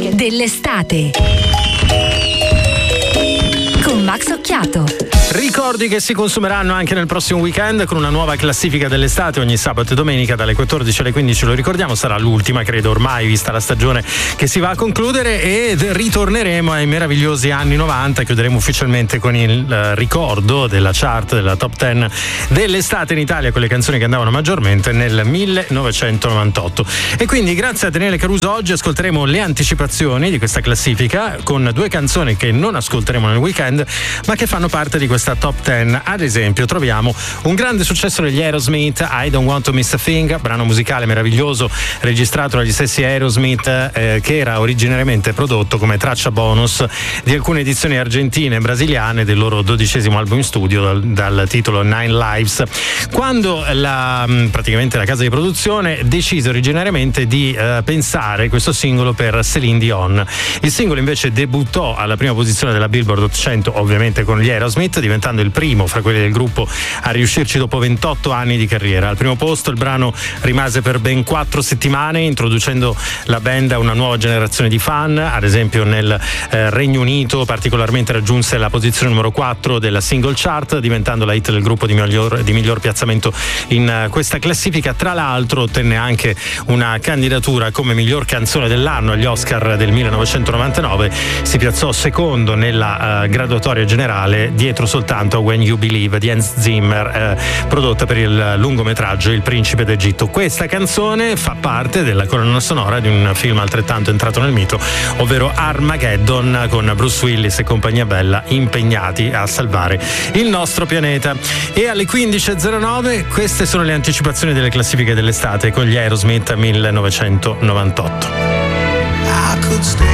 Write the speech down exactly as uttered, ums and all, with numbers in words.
dell'estate con Max Occhiato. Ricordi che si consumeranno anche nel prossimo weekend con una nuova classifica dell'estate ogni sabato e domenica dalle quattordici alle quindici, lo ricordiamo, sarà l'ultima credo ormai vista la stagione che si va a concludere, e ritorneremo ai meravigliosi anni novanta. Chiuderemo ufficialmente con il uh, ricordo della chart della top dieci dell'estate in Italia con le canzoni che andavano maggiormente nel millenovecentonovantotto. E quindi grazie a Daniele Caruso oggi ascolteremo le anticipazioni di questa classifica con due canzoni che non ascolteremo nel weekend ma che fanno parte di questa top dieci. Ad esempio troviamo un grande successo degli Aerosmith, I Don't Want to Miss a Thing, brano musicale meraviglioso registrato dagli stessi Aerosmith, eh, che era originariamente prodotto come traccia bonus di alcune edizioni argentine e brasiliane del loro dodicesimo album in studio dal, dal titolo Nine Lives, quando la, praticamente la casa di produzione decise originariamente di eh, pensare questo singolo per Céline Dion. Il singolo invece debuttò alla prima posizione della Billboard ottocento, ovviamente con gli Aerosmith, diventando il primo fra quelli del gruppo a riuscirci dopo ventotto anni di carriera. Al primo posto il brano rimase per ben quattro settimane, introducendo la band a una nuova generazione di fan. Ad esempio nel eh, Regno Unito particolarmente raggiunse la posizione numero quattro della single chart, diventando la hit del gruppo di miglior, di miglior piazzamento in uh, questa classifica. Tra l'altro ottenne anche una candidatura come miglior canzone dell'anno agli Oscar del millenovecentonovantanove, si piazzò secondo nella uh, graduatoria generale, dietro soltanto a When You Believe di Hans Zimmer, eh, prodotta per il lungometraggio Il Principe d'Egitto. Questa canzone fa parte della colonna sonora di un film altrettanto entrato nel mito, ovvero Armageddon, con Bruce Willis e compagnia bella impegnati a salvare il nostro pianeta. E alle quindici e zero nove queste sono le anticipazioni delle classifiche dell'estate con gli Aerosmith millenovecentonovantotto. I could stay